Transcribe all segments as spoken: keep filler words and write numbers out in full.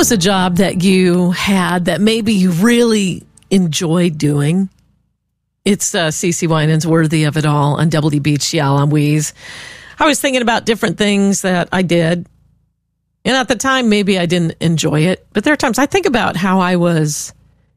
was a job that you had that maybe you really enjoyed doing? It's uh, CeCe Winans, Worthy of It All on W B G L on Wheeze. I was thinking about different things that I did. And at the time, maybe I didn't enjoy it. But there are times I think about how I was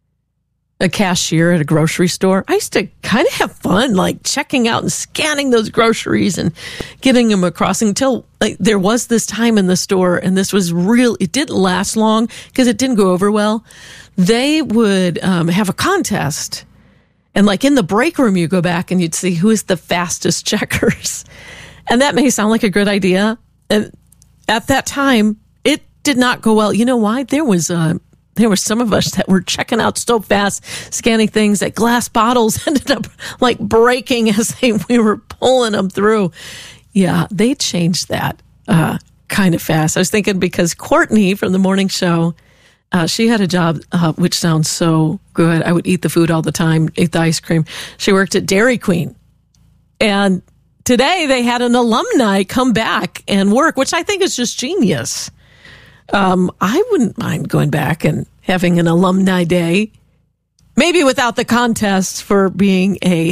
a cashier at a grocery store. I used to kind of have fun, like checking out and scanning those groceries and getting them across until like there was this time in the store, and this was real. It didn't last long because it didn't go over well. They would um, have a contest, and like in the break room, you go back and you'd see who is the fastest checkers. And that may sound like a good idea. And at that time, it did not go well. You know why? There was a There were some of us that were checking out so fast, scanning things, that glass bottles ended up like breaking as they, we were pulling them through. Yeah, they changed that uh, kind of fast. I was thinking because Courtney from the morning show, uh, she had a job uh, which sounds so good. I would eat the food all the time, eat the ice cream. She worked at Dairy Queen. And today they had an alumni come back and work, which I think is just genius. Um, I wouldn't mind going back and having an alumni day, maybe without the contest for being a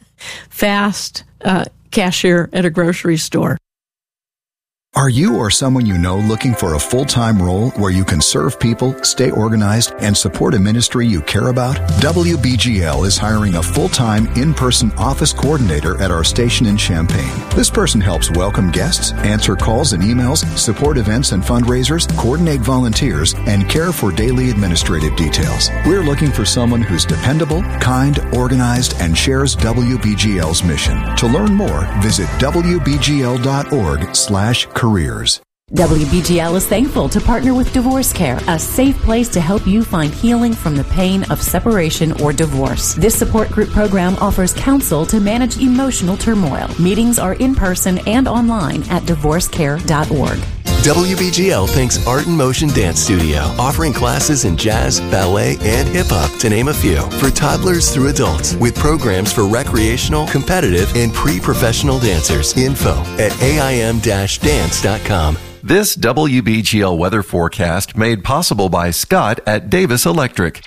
fast uh, cashier at a grocery store. Are you or someone you know looking for a full-time role where you can serve people, stay organized, and support a ministry you care about? W B G L is hiring a full-time, in-person office coordinator at our station in Champaign. This person helps welcome guests, answer calls and emails, support events and fundraisers, coordinate volunteers, and care for daily administrative details. We're looking for someone who's dependable, kind, organized, and shares W B G L's mission. To learn more, visit W B G L dot org slash careers. W B G L is thankful to partner with Divorce Care, a safe place to help you find healing from the pain of separation or divorce. This support group program offers counsel to manage emotional turmoil. Meetings are in person and online at divorce care dot org. W B G L thanks Art in Motion Dance Studio, offering classes in jazz, ballet, and hip-hop, to name a few, for toddlers through adults, with programs for recreational, competitive, and pre-professional dancers. Info at A I M dash dance dot com. This W B G L weather forecast made possible by Scott at Davis Electric.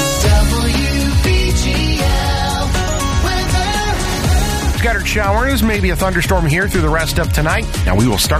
W B G L weather. Scattered showers, maybe a thunderstorm here through the rest of tonight. Now we will start